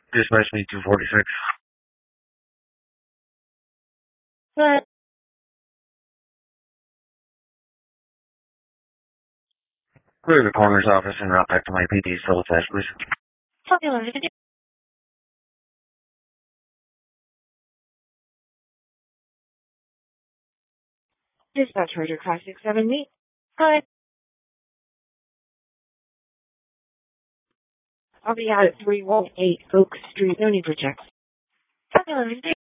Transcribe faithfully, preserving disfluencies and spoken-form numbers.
Dispatch me two forty-six. What? Clear the coroner's office and route back to my P D still attached, please. Popular. Dispatch Roger five six seven meet. Hi. I'll be out at three one eight Oak Street. No need for checks. Popular.